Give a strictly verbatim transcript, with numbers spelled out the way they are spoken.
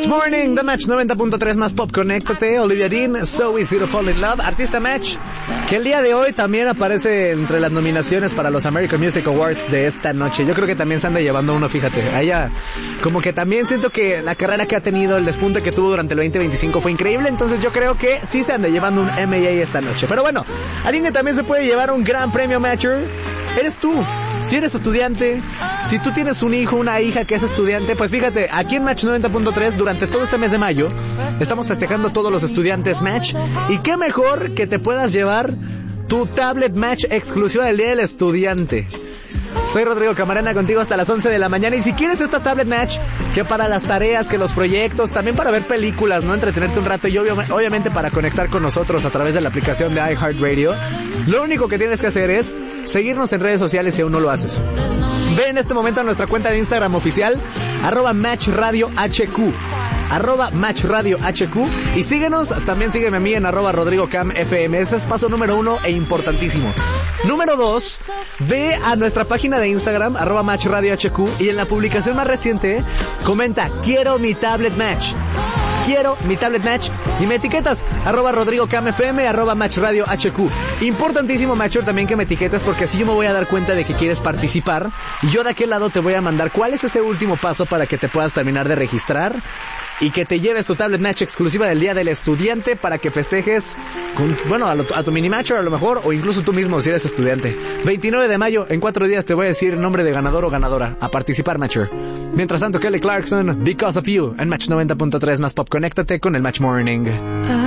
Match Morning, The Match noventa punto tres más pop, conéctate. Olivia Dean, So Easy to Fall in Love. Artista Match, que el día de hoy también aparece entre las nominaciones para los American Music Awards de esta noche. Yo creo que también se anda llevando uno, fíjate. A ella, como que también siento que la carrera que ha tenido, el despunte que tuvo durante el veinte veinticinco fue increíble. Entonces yo creo que sí se anda llevando un M A A esta noche. Pero bueno, alguien que también se puede llevar un gran premio Matcher eres tú. Si eres estudiante, si tú tienes un hijo, una hija que es estudiante, pues fíjate, aquí en Match noventa punto tres durante todo este mes de mayo estamos festejando todos los estudiantes Match, y qué mejor que te puedas llevar tu tablet Match exclusiva del Día del Estudiante. Soy Rodrigo Camarena, contigo hasta las once de la mañana. Y si quieres esta tablet Match, que para las tareas, que los proyectos, también para ver películas, no entretenerte un rato, y obvio, obviamente para conectar con nosotros a través de la aplicación de iHeartRadio, lo único que tienes que hacer es seguirnos en redes sociales si aún no lo haces. Ve en este momento a nuestra cuenta de Instagram oficial, arroba MatchRadioHQ, arroba MatchRadioHQ, y síguenos. También sígueme a mí en arroba RodrigoCamFM. Ese es paso número uno e importantísimo. Número dos, ve a nuestra página de Instagram, arroba MatchRadioHQ, y en la publicación más reciente comenta: quiero mi tablet Match, quiero mi tablet Match, y me etiquetas, arroba RodrigoCamFM, arroba MatchRadioHQ. Importantísimo, Matcher, también que me etiquetes, porque así yo me voy a dar cuenta de que quieres participar, y yo de aquel lado te voy a mandar cuál es ese último paso para que te puedas terminar de registrar y que te lleves tu tablet Match exclusiva del Día del Estudiante para que festejes con, bueno, a, lo, a tu mini Matcher a lo mejor, o incluso tú mismo si eres estudiante. veintinueve de mayo, en cuatro días te voy a decir el nombre de ganador o ganadora. A participar, Matcher. Mientras tanto, Kelly Clarkson, Because of You, en Match noventa punto tres más pop. Conéctate con el Match Morning.